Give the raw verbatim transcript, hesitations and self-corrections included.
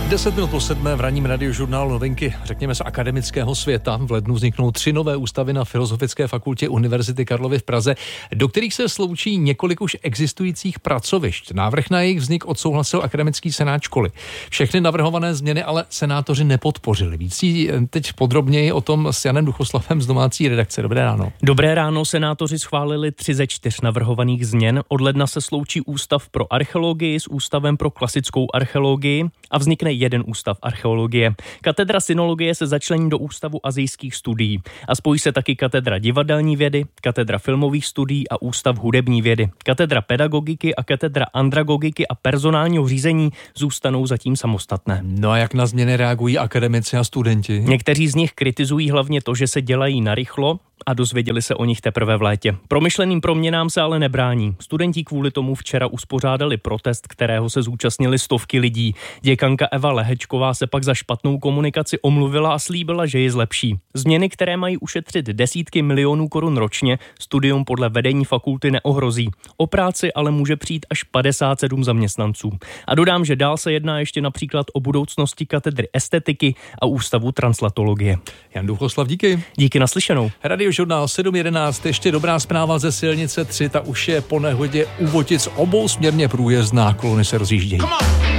Deset minut po sedmé v ranním radiožurnálu novinky, řekněme z akademického světa. V lednu vzniknou tři nové ústavy na Filozofické fakultě Univerzity Karlovy v Praze, do kterých se sloučí několik už existujících pracovišť. Návrh na jejich vznik odsouhlasil akademický senát školy. Všechny navrhované změny ale senátoři nepodpořili. Víc teď podrobněji o tom s Janem Duchoslavem z domácí redakce. Dobré ráno. Dobré ráno, senátoři schválili tři ze čtyř navrhovaných změn. Od ledna se sloučí Ústav pro archeologii s Ústavem pro klasickou archeologii a vznikne jeden ústav archeologie. Katedra synologie se začlení do Ústavu asijských studií a spojí se taky katedra divadelní vědy, katedra filmových studií a Ústav hudební vědy. Katedra pedagogiky a katedra andragogiky a personálního řízení zůstanou zatím samostatné. No a jak na změny reagují akademici a studenti? Někteří z nich kritizují hlavně to, že se dělají narychlo a dozvěděli se o nich teprve v létě. Promyšleným proměnám se ale nebrání. Studenti kvůli tomu včera uspořádali protest, kterého se zúčastnili stovky lidí. Děkanka Eva Lehečková se pak za špatnou komunikaci omluvila a slíbila, že ji zlepší. Změny, které mají ušetřit desítky milionů korun ročně, studium podle vedení fakulty neohrozí. O práci ale může přijít až padesát sedm zaměstnanců. A dodám, že dál se jedná ještě například o budoucnosti katedry estetiky a Ústavu translatologie. Jan Duchoslav, díky. Díky, naslyšenou. Radiožurnál sedm jedenáct, ještě dobrá zpráva ze silnice tři, ta už je po nehodě u Votic obousměrně průjezdná, kolony se rozjíždějí.